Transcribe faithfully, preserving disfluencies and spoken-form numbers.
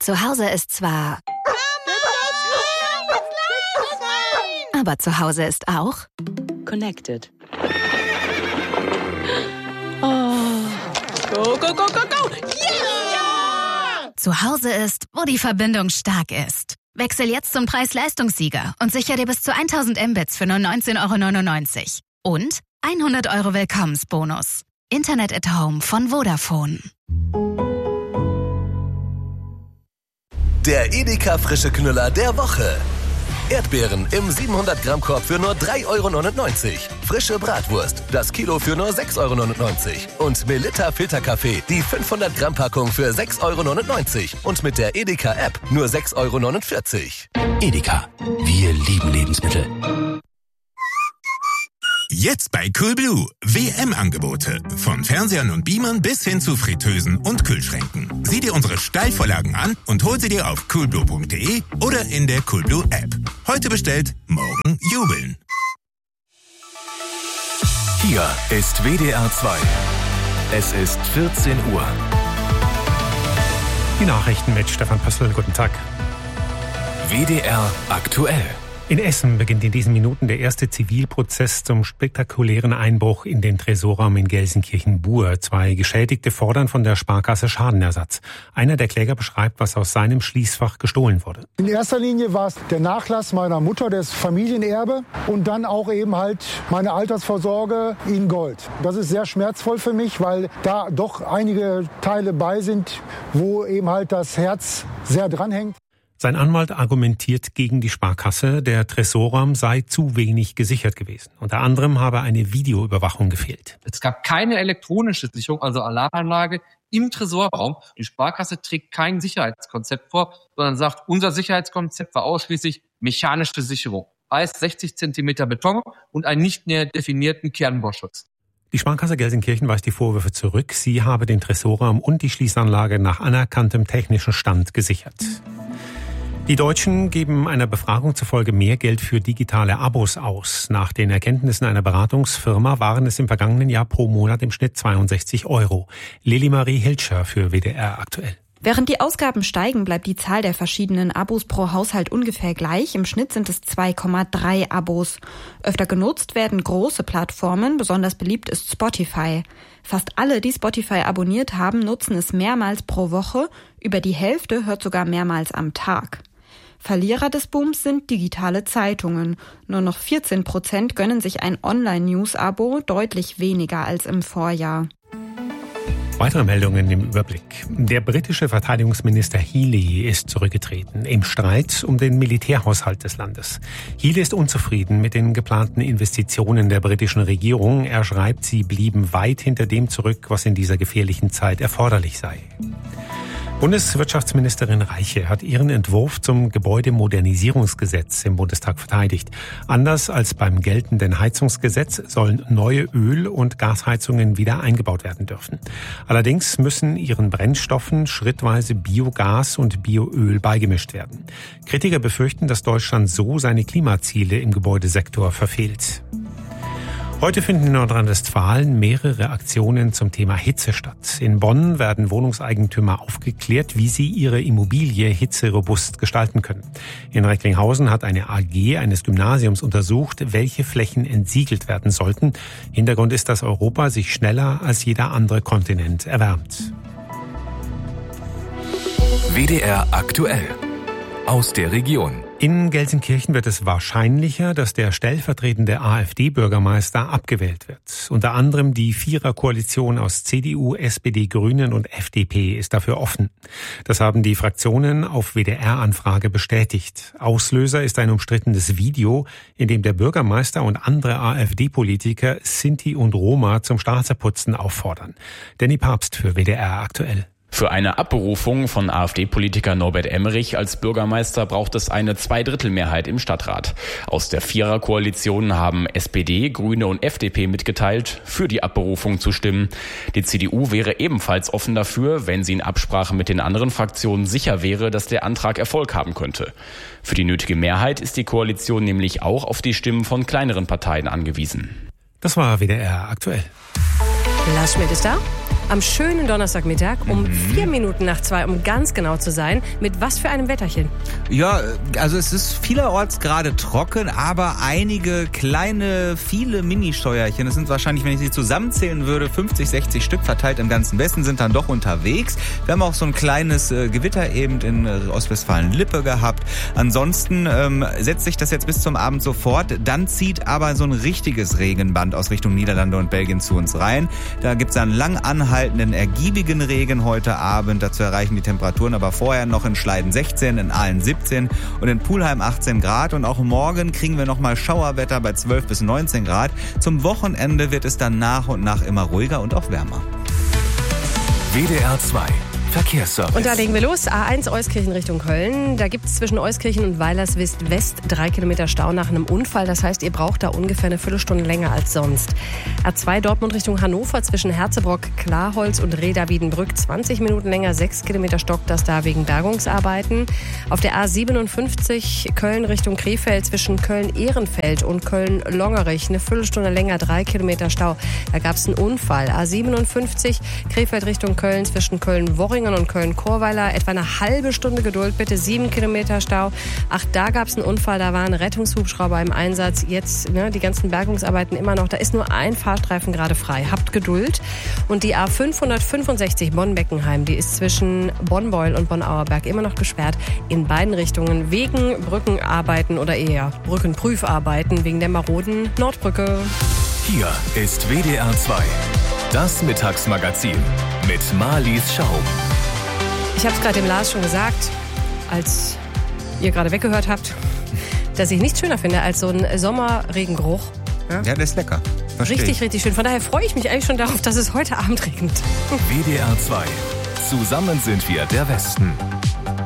Zu Hause ist zwar... Aber zu Hause ist auch... Connected. Oh. Go, go, go, go, go! Yeah! Zu Hause ist, wo die Verbindung stark ist. Wechsel jetzt zum Preis-Leistungssieger und sicher dir bis zu tausend Mbits für nur neunzehn Euro neunundneunzig. Und hundert Euro Willkommensbonus. Internet at Home von Vodafone. Der Edeka frische Knüller der Woche. Erdbeeren im siebenhundert Gramm Korb für nur drei Euro neunundneunzig. Frische Bratwurst, das Kilo für nur sechs Euro neunundneunzig. Und Melitta Filterkaffee, die fünfhundert Gramm Packung für sechs Euro neunundneunzig. Und mit der Edeka App nur sechs Euro neunundvierzig. Edeka, wir lieben Lebensmittel. Jetzt bei Coolblue. W M-Angebote. Von Fernsehern und Beamern bis hin zu Fritteusen und Kühlschränken. Sieh dir unsere Steilvorlagen an und hol sie dir auf coolblue punkt de oder in der Coolblue App. Heute bestellt, morgen jubeln. Hier ist W D R zwei. Es ist vierzehn Uhr. Die Nachrichten mit Stefan Pössl. Guten Tag. W D R aktuell. In Essen beginnt in diesen Minuten der erste Zivilprozess zum spektakulären Einbruch in den Tresorraum in Gelsenkirchen-Buhr. Zwei Geschädigte fordern von der Sparkasse Schadenersatz. Einer der Kläger beschreibt, was aus seinem Schließfach gestohlen wurde. In erster Linie war es der Nachlass meiner Mutter, das Familienerbe, und dann auch eben halt meine Altersvorsorge in Gold. Das ist sehr schmerzvoll für mich, weil da doch einige Teile bei sind, wo eben halt das Herz sehr dranhängt. Sein Anwalt argumentiert gegen die Sparkasse, der Tresorraum sei zu wenig gesichert gewesen. Unter anderem habe eine Videoüberwachung gefehlt. Es gab keine elektronische Sicherung, also Alarmanlage im Tresorraum. Die Sparkasse trägt kein Sicherheitskonzept vor, sondern sagt, unser Sicherheitskonzept war ausschließlich mechanische Sicherung. Heißt sechzig Zentimeter Beton und einen nicht näher definierten Kernbauschutz. Die Sparkasse Gelsenkirchen weist die Vorwürfe zurück. Sie habe den Tresorraum und die Schließanlage nach anerkanntem technischen Stand gesichert. Die Deutschen geben einer Befragung zufolge mehr Geld für digitale Abos aus. Nach den Erkenntnissen einer Beratungsfirma waren es im vergangenen Jahr pro Monat im Schnitt zweiundsechzig Euro. Lili-Marie Hilscher für W D R aktuell. Während die Ausgaben steigen, bleibt die Zahl der verschiedenen Abos pro Haushalt ungefähr gleich. Im Schnitt sind es zwei Komma drei Abos. Öfter genutzt werden große Plattformen, besonders beliebt ist Spotify. Fast alle, die Spotify abonniert haben, nutzen es mehrmals pro Woche. Über die Hälfte hört sogar mehrmals am Tag. Verlierer des Booms sind digitale Zeitungen. Nur noch vierzehn Prozent gönnen sich ein Online-News-Abo, deutlich weniger als im Vorjahr. Weitere Meldungen im Überblick. Der britische Verteidigungsminister Healey ist zurückgetreten im Streit um den Militärhaushalt des Landes. Healey ist unzufrieden mit den geplanten Investitionen der britischen Regierung. Er schreibt, sie blieben weit hinter dem zurück, was in dieser gefährlichen Zeit erforderlich sei. Bundeswirtschaftsministerin Reiche hat ihren Entwurf zum Gebäudemodernisierungsgesetz im Bundestag verteidigt. Anders als beim geltenden Heizungsgesetz sollen neue Öl- und Gasheizungen wieder eingebaut werden dürfen. Allerdings müssen ihren Brennstoffen schrittweise Biogas und Bioöl beigemischt werden. Kritiker befürchten, dass Deutschland so seine Klimaziele im Gebäudesektor verfehlt. Heute finden in Nordrhein-Westfalen mehrere Aktionen zum Thema Hitze statt. In Bonn werden Wohnungseigentümer aufgeklärt, wie sie ihre Immobilie hitzerobust gestalten können. In Recklinghausen hat eine A G eines Gymnasiums untersucht, welche Flächen entsiegelt werden sollten. Hintergrund ist, dass Europa sich schneller als jeder andere Kontinent erwärmt. W D R aktuell. Aus der Region. In Gelsenkirchen wird es wahrscheinlicher, dass der stellvertretende AfD-Bürgermeister abgewählt wird. Unter anderem die Viererkoalition aus C D U, S P D, Grünen und F D P ist dafür offen. Das haben die Fraktionen auf W D R-Anfrage bestätigt. Auslöser ist ein umstrittenes Video, in dem der Bürgermeister und andere AfD-Politiker Sinti und Roma zum Straßeputzen auffordern. Danny Papst für W D R aktuell. Für eine Abberufung von AfD-Politiker Norbert Emmerich als Bürgermeister braucht es eine Zweidrittelmehrheit im Stadtrat. Aus der Viererkoalition haben S P D, Grüne und F D P mitgeteilt, für die Abberufung zu stimmen. Die C D U wäre ebenfalls offen dafür, wenn sie in Absprache mit den anderen Fraktionen sicher wäre, dass der Antrag Erfolg haben könnte. Für die nötige Mehrheit ist die Koalition nämlich auch auf die Stimmen von kleineren Parteien angewiesen. Das war W D R aktuell. Last Schmidt ist da. am schönen Donnerstagmittag um mhm. vier Minuten nach zwei, um ganz genau zu sein. Mit was für einem Wetterchen? Ja, also es ist vielerorts gerade trocken, aber einige kleine, viele Mini-Steuerchen, das sind wahrscheinlich, wenn ich sie zusammenzählen würde, fünfzig, sechzig Stück verteilt im ganzen Westen, sind dann doch unterwegs. Wir haben auch so ein kleines äh, Gewitter eben in äh, Ostwestfalen-Lippe gehabt. Ansonsten ähm, setzt sich das jetzt bis zum Abend so fort. Dann zieht aber so ein richtiges Regenband aus Richtung Niederlande und Belgien zu uns rein. Da gibt es einen lang anhaltenden, ergiebigen Regen heute Abend. Dazu erreichen die Temperaturen aber vorher noch in Schleiden sechzehn, in Aalen siebzehn und in Pulheim achtzehn Grad. Und auch morgen kriegen wir nochmal Schauerwetter bei zwölf bis neunzehn Grad. Zum Wochenende wird es dann nach und nach immer ruhiger und auch wärmer. W D R zwei Verkehrsservice. Und da legen wir los. A eins Euskirchen Richtung Köln. Da gibt es zwischen Euskirchen und Weilerswist West drei Kilometer Stau nach einem Unfall. Das heißt, ihr braucht da ungefähr eine Viertelstunde länger als sonst. A zwei Dortmund Richtung Hannover zwischen Herzebrock, Klarholz und Reda-Wiedenbrück zwanzig Minuten länger. sechs Kilometer stockt das da wegen Bergungsarbeiten. Auf der A siebenundfünfzig Köln Richtung Krefeld zwischen Köln-Ehrenfeld und Köln-Longerich eine Viertelstunde länger. drei Kilometer Stau. Da gab es einen Unfall. A siebenundfünfzig Krefeld Richtung Köln zwischen Köln-Worringen und Köln-Chorweiler. Etwa eine halbe Stunde Geduld, bitte. sieben Kilometer Stau. Ach, da gab es einen Unfall. Da war ein Rettungshubschrauber im Einsatz. Jetzt ne, die ganzen Bergungsarbeiten immer noch. Da ist nur ein Fahrstreifen gerade frei. Habt Geduld. Und die A fünfhundertfünfundsechzig Bonn-Beckenheim, die ist zwischen Bonn-Beul und Bonn-Auerberg immer noch gesperrt. In beiden Richtungen wegen Brückenarbeiten oder eher Brückenprüfarbeiten wegen der maroden Nordbrücke. Hier ist W D R zwei. Das Mittagsmagazin mit Marlies Schaum. Ich habe es gerade dem Lars schon gesagt, als ihr gerade weggehört habt, dass ich nichts schöner finde als so einen Sommerregengeruch. Ja, ja, das ist lecker. Versteh Richtig, ich. richtig schön. Von daher freue ich mich eigentlich schon darauf, dass es heute Abend regnet. W D R zwei. Zusammen sind wir der Westen.